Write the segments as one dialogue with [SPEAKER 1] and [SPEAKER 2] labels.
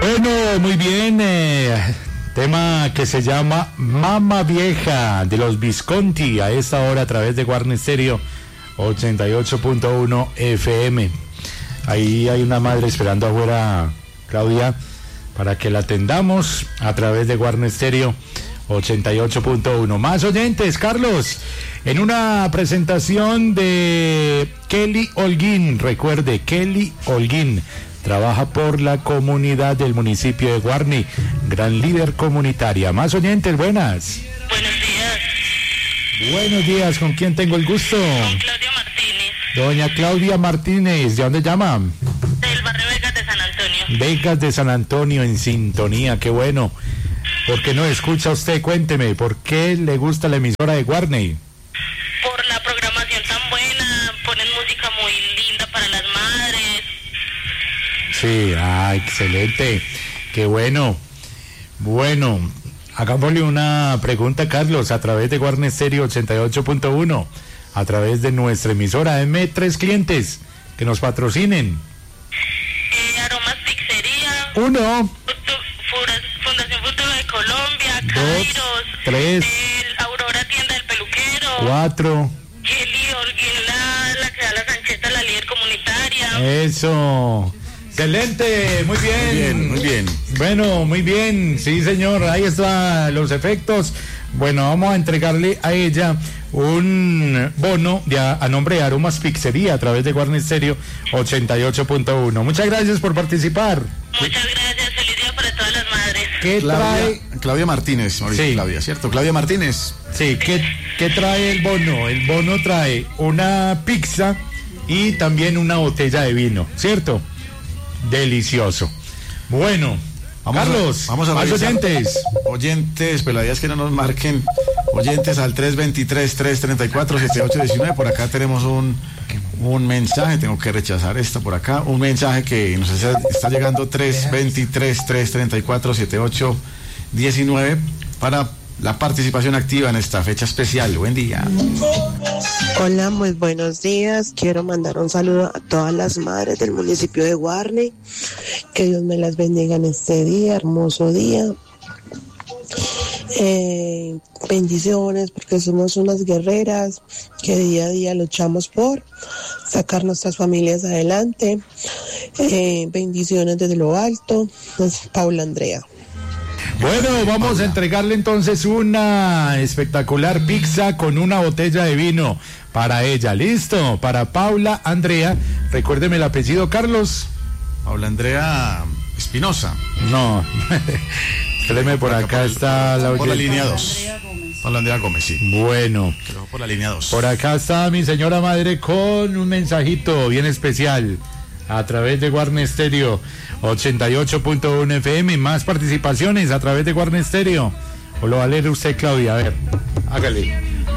[SPEAKER 1] Bueno, muy bien. Tema que se llama Mama Vieja de los Visconti a esta hora a través de Guarne Stereo 88.1 FM. Ahí hay una madre esperando afuera, Claudia, para que la atendamos a través de Guarne Stereo 88.1. Más oyentes, Carlos, en una presentación de Kelly Holguín. Recuerde, Kelly Holguín trabaja por la comunidad del municipio de Guarne, gran líder comunitaria. Más oyentes, buenas.
[SPEAKER 2] Buenos días.
[SPEAKER 1] Buenos días, ¿con quién tengo el gusto?
[SPEAKER 2] Con Claudia Martínez.
[SPEAKER 1] Doña Claudia Martínez, ¿de dónde llama?
[SPEAKER 2] Del barrio Vegas de San Antonio.
[SPEAKER 1] Vegas de San Antonio, en sintonía, qué bueno. ¿Por qué no escucha usted? Cuénteme, ¿por qué le gusta la emisora de Guarne?
[SPEAKER 2] Por la programación tan buena, ponen música muy linda para las madres.
[SPEAKER 1] Sí, excelente, qué bueno. Bueno, hagámosle una pregunta, Carlos, a través de Guarne Stereo 88.1, a través de nuestra emisora. Deme 3 clientes que nos patrocinen.
[SPEAKER 2] Aromas Pizzería.
[SPEAKER 1] 1,
[SPEAKER 2] Fundación Futuro de Colombia.
[SPEAKER 1] 2,
[SPEAKER 2] Kairos.
[SPEAKER 1] 3,
[SPEAKER 2] Aurora Tienda del Peluquero.
[SPEAKER 1] 4.
[SPEAKER 2] Kelly Holguín, la que da la cancheta, la líder comunitaria.
[SPEAKER 1] Eso. Excelente, muy bien.
[SPEAKER 3] Muy bien.
[SPEAKER 1] Bueno, muy bien, sí señor, ahí están los efectos. Bueno, vamos a entregarle a ella un bono a nombre de Aromas Pizzería a través de Guarne Stereo 88.1. Muchas gracias por participar.
[SPEAKER 2] Muchas gracias, feliz día para todas las madres.
[SPEAKER 1] ¿Qué trae?
[SPEAKER 3] Claudia Martínez, Mauricio.
[SPEAKER 1] Sí.
[SPEAKER 3] Claudia, ¿cierto? Claudia Martínez.
[SPEAKER 1] Sí, ¿qué trae el bono? El bono trae una pizza y también una botella de vino, ¿cierto? Delicioso. Bueno, Carlos,
[SPEAKER 3] vamos a
[SPEAKER 1] más
[SPEAKER 3] revisar.
[SPEAKER 1] oyentes.
[SPEAKER 3] Pero la idea es que no nos marquen oyentes al 323-334-7819. Por acá tenemos un mensaje, tengo que rechazar esta por acá, un mensaje que nos está llegando 323-334-7819 para la participación activa en esta fecha especial. Buen día.
[SPEAKER 4] Hola, muy buenos días. Quiero mandar un saludo a todas las madres del municipio de Guarne. Que Dios me las bendiga en este día, hermoso día. Bendiciones, porque somos unas guerreras que día a día luchamos por sacar nuestras familias adelante. Bendiciones desde lo alto. Paula Andrea.
[SPEAKER 1] Bueno, vamos a entregarle entonces una espectacular pizza con una botella de vino para ella. ¿Listo? Para Paula Andrea. Recuérdeme el apellido, Carlos.
[SPEAKER 3] Paula Andrea Espinosa.
[SPEAKER 1] No. Espéreme, por acá está la
[SPEAKER 3] Por la
[SPEAKER 1] oyente.
[SPEAKER 3] línea 2. Paula Andrea Gómez, sí.
[SPEAKER 1] Bueno.
[SPEAKER 3] Pero por la línea 2.
[SPEAKER 1] Por acá está mi señora madre con un mensajito bien especial a través de Guarne Stereo 88.1 FM. Más participaciones a través de Guarne Stereo. ¿O lo va a leer usted, Claudia? A ver, hágale.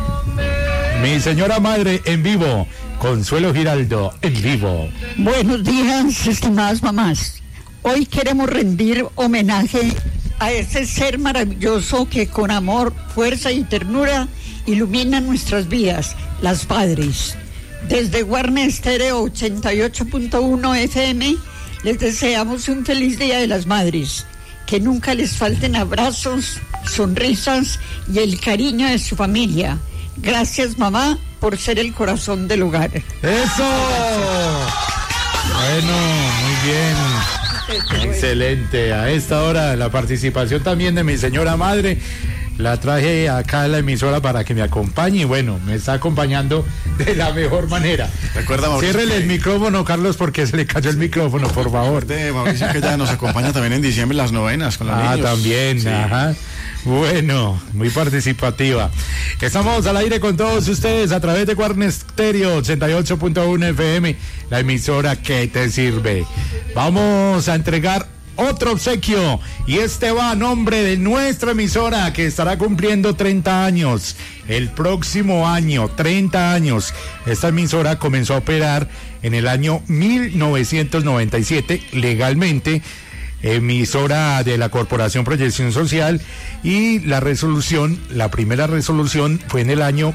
[SPEAKER 1] Mi señora madre en vivo, Consuelo Giraldo en vivo.
[SPEAKER 5] Buenos días, estimadas mamás. Hoy queremos rendir homenaje a ese ser maravilloso que con amor, fuerza y ternura ilumina nuestras vidas, las padres. Desde Guarne Stereo 88.1 FM les deseamos un feliz Día de las Madres, que nunca les falten abrazos, sonrisas y el cariño de su familia. Gracias, mamá, por ser el corazón del hogar.
[SPEAKER 1] ¡Eso! Bueno, muy bien. Excelente. A esta hora la participación también de mi señora madre. La traje acá a la emisora para que me acompañe y bueno, me está acompañando de la mejor manera.
[SPEAKER 3] Recuerda, Mauricio,
[SPEAKER 1] ciérrele el micrófono, Carlos, porque se le cayó el micrófono, por favor.
[SPEAKER 3] de Mauricio, que ya nos acompaña también en diciembre las novenas con los niños.
[SPEAKER 1] También,
[SPEAKER 3] Sí.
[SPEAKER 1] ajá. Bueno, muy participativa. Estamos al aire con todos ustedes a través de Guarne Stereo 88.1 FM, la emisora que te sirve. Vamos a entregar otro obsequio y este va a nombre de nuestra emisora que estará cumpliendo 30 años el próximo año. 30 años. Esta emisora comenzó a operar en el año 1997 legalmente, emisora de la Corporación Proyección Social, y la primera resolución fue en el año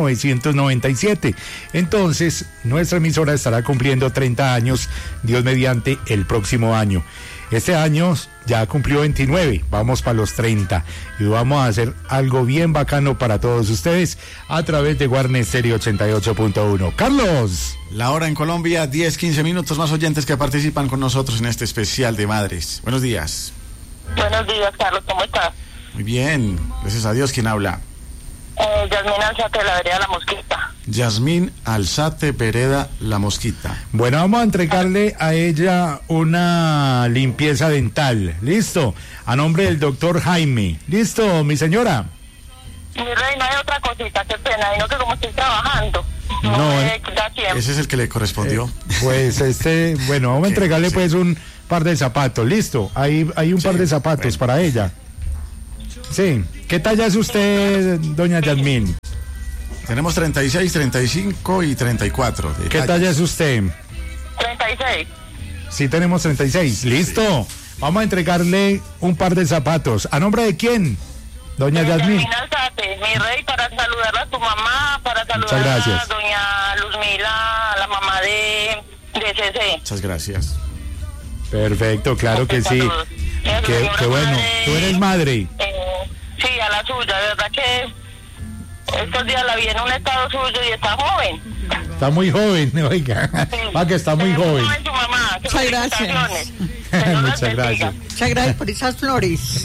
[SPEAKER 1] 1997. Entonces, nuestra emisora estará cumpliendo 30 años, Dios mediante, el próximo año. Este año ya cumplió 29, vamos para los 30 y vamos a hacer algo bien bacano para todos ustedes a través de Guarne Stereo 88.1. Carlos.
[SPEAKER 3] La hora en Colombia, 10-15 minutos, más oyentes que participan con nosotros en este especial de madres. Buenos días.
[SPEAKER 2] Buenos días, Carlos, ¿cómo estás?
[SPEAKER 3] Muy bien, gracias a Dios. ¿Quién habla?
[SPEAKER 2] Yasmín Alzate, de la vereda La Mosquita.
[SPEAKER 3] Yasmín Alzate, vereda La Mosquita.
[SPEAKER 1] Bueno, vamos a entregarle a ella una limpieza dental. ¿Listo? A nombre del doctor Jaime. ¿Listo, mi señora?
[SPEAKER 2] Mi reina, hay otra cosita, qué pena, y no que como estoy trabajando.
[SPEAKER 1] No,
[SPEAKER 2] me da tiempo.
[SPEAKER 3] Ese es el que le correspondió.
[SPEAKER 1] Pues bueno, vamos a entregarle pues un par de zapatos. ¿Listo? Hay un par de zapatos para ella. Sí. ¿Qué talla es usted, doña Yasmín?
[SPEAKER 3] Tenemos 36, 35 y 34.
[SPEAKER 1] ¿Qué talla es usted?
[SPEAKER 2] 36.
[SPEAKER 1] Sí, tenemos 36. ¿Listo? Vamos a entregarle un par de zapatos. ¿A nombre de quién, doña Yasmín?
[SPEAKER 2] Yasmín Alzate, mi rey, para saludarla a tu mamá, para saludar a doña Luzmila, la mamá de CC.
[SPEAKER 3] Muchas gracias.
[SPEAKER 1] Perfecto, claro que sí. Qué bueno. ¿Tú eres madre?
[SPEAKER 2] Sí, a la suya, de verdad que estos días la vi en un estado suyo y está joven.
[SPEAKER 1] Está muy joven, oiga. Va que está muy joven.
[SPEAKER 2] Su mamá.
[SPEAKER 5] Muchas gracias.
[SPEAKER 1] Muchas gracias.
[SPEAKER 5] Muchas gracias por esas flores.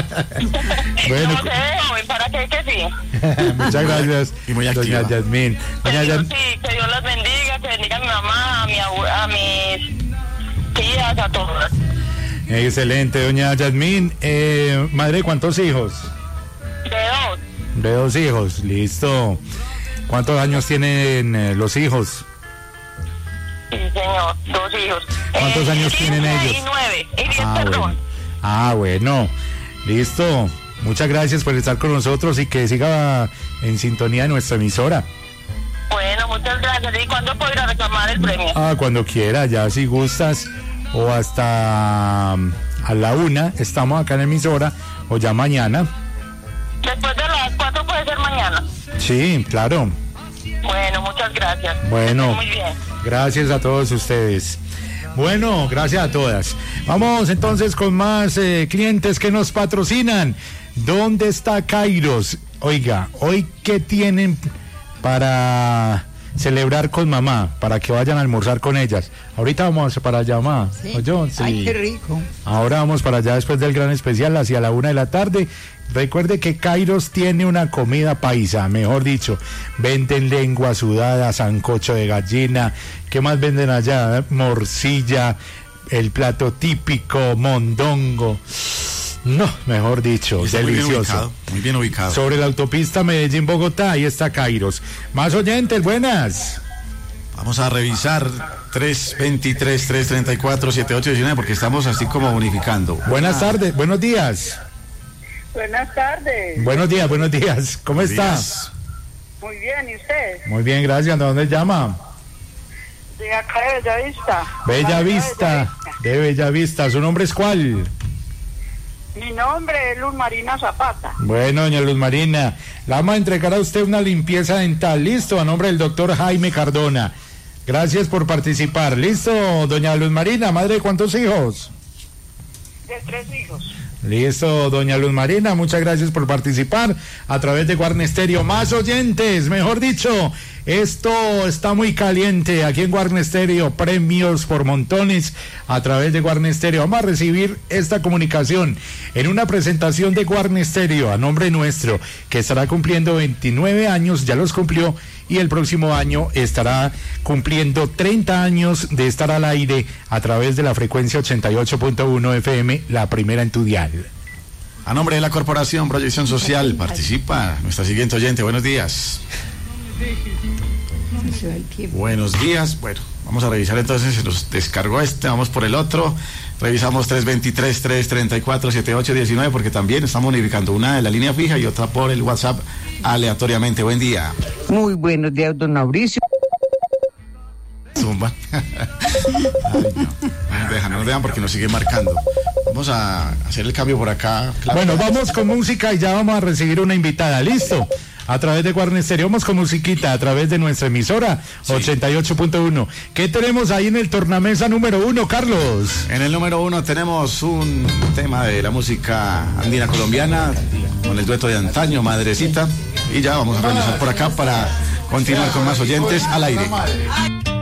[SPEAKER 1] Bueno,
[SPEAKER 2] No se ve joven, ¿para qué que sí?
[SPEAKER 1] muchas gracias,
[SPEAKER 3] Y muy activa.
[SPEAKER 1] doña Yasmín. Doña
[SPEAKER 2] Sí, que Dios las bendiga, que bendiga a mi mamá, a mis tías, a todas.
[SPEAKER 1] Excelente, doña Yasmín. Madre, ¿cuántos hijos?
[SPEAKER 2] De dos.
[SPEAKER 1] De 2 hijos, listo. ¿Cuántos años tienen los hijos?
[SPEAKER 2] Sí, señor, 2 hijos.
[SPEAKER 1] ¿Cuántos años tienen ellos?
[SPEAKER 2] Y 9, y 10,
[SPEAKER 1] Bueno. Bueno, listo. Muchas gracias por estar con nosotros y que siga en sintonía de nuestra emisora.
[SPEAKER 2] Bueno, muchas gracias. ¿Y cuándo puedo ir a reclamar el premio?
[SPEAKER 1] Cuando quiera, ya si gustas, o hasta a la 1 estamos acá en la emisora, o ya mañana.
[SPEAKER 2] Después de las 4 puede ser mañana.
[SPEAKER 1] Sí, claro.
[SPEAKER 2] Bueno, muchas gracias.
[SPEAKER 1] Bueno,
[SPEAKER 2] Muy bien.
[SPEAKER 1] gracias a todos ustedes. Bueno, gracias a todas. Vamos entonces con más clientes que nos patrocinan. ¿Dónde está Kairos? Oiga, hoy qué tienen para celebrar con mamá, para que vayan a almorzar con ellas. Ahorita vamos para allá, mamá.
[SPEAKER 5] Sí.
[SPEAKER 1] ¿Oyó? Sí.
[SPEAKER 5] Ay, qué rico.
[SPEAKER 1] Ahora vamos para allá después del gran especial, hacia la 1 de la tarde. Recuerde que Kairos tiene una comida paisa, mejor dicho. Venden lengua sudada, sancocho de gallina. ¿Qué más venden allá? Morcilla, el plato típico, mondongo. No, mejor dicho,
[SPEAKER 3] Está
[SPEAKER 1] delicioso.
[SPEAKER 3] Muy bien ubicado.
[SPEAKER 1] Sobre la autopista Medellín-Bogotá, ahí está Kairos. Más oyentes, buenas.
[SPEAKER 3] Vamos a revisar 323-334-7819 porque estamos así como unificando.
[SPEAKER 1] Buenas tardes, buenos días.
[SPEAKER 6] Buenas tardes.
[SPEAKER 1] Buenos días. ¿Cómo está?
[SPEAKER 3] Días.
[SPEAKER 6] Muy bien, ¿y usted?
[SPEAKER 1] Muy bien, gracias. ¿De dónde llama?
[SPEAKER 6] De acá de Bellavista.
[SPEAKER 1] Bellavista, de Bellavista. ¿Su nombre es cuál?
[SPEAKER 6] Mi nombre es Luz Marina Zapata.
[SPEAKER 1] Bueno, doña Luz Marina, le vamos a entregar a usted una limpieza dental. Listo, a nombre del doctor Jaime Cardona. Gracias por participar. Listo, doña Luz Marina, madre de cuántos hijos.
[SPEAKER 6] De 3 hijos.
[SPEAKER 1] Listo, doña Luz Marina, muchas gracias por participar a través de Guarne Stereo. Más oyentes, mejor dicho, esto está muy caliente aquí en Guarne Stereo, premios por montones a través de Guarne Stereo. Vamos a recibir esta comunicación en una presentación de Guarne Stereo a nombre nuestro, que estará cumpliendo 29 años, ya los cumplió, y el próximo año estará cumpliendo 30 años de estar al aire a través de la frecuencia 88.1 FM, la primera en tu dial.
[SPEAKER 3] A nombre de la Corporación Proyección Social participa nuestra siguiente oyente. Buenos días. Buenos días. Bueno, vamos a revisar entonces, se nos descargó vamos por el otro. Revisamos 323-334-7819 porque también estamos unificando una de la línea fija y otra por el WhatsApp aleatoriamente. Buen día.
[SPEAKER 7] Muy buenos días, don Mauricio.
[SPEAKER 3] Zumba. Ay, no nos dejan porque nos sigue marcando. Vamos a hacer el cambio por acá. Claro.
[SPEAKER 1] Bueno, vamos con música y ya vamos a recibir una invitada. ¿Listo? a través de Guarne Stereo. Vamos con musiquita a través de nuestra emisora 88.1. ¿Qué tenemos ahí en el tornamesa número 1, Carlos?
[SPEAKER 3] En el número 1 tenemos un tema de la música andina colombiana con el dueto de antaño, Madrecita. Y ya vamos a realizar por acá para continuar con más oyentes al aire.